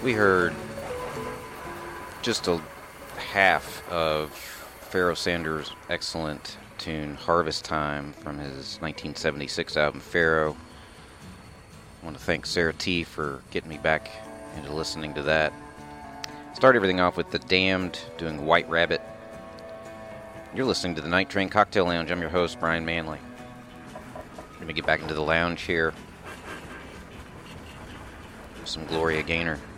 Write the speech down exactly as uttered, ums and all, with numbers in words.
We heard just a half of Pharoah Sanders' excellent tune Harvest Time from his nineteen seventy-six album Pharaoh. I want to thank Sarah T for getting me back into listening to that. Start everything off with The Damned doing White Rabbit. You're listening to the Night Train Cocktail Lounge. I'm your host, Brian Manley. Let me get back into the lounge here. Some Gloria Gaynor.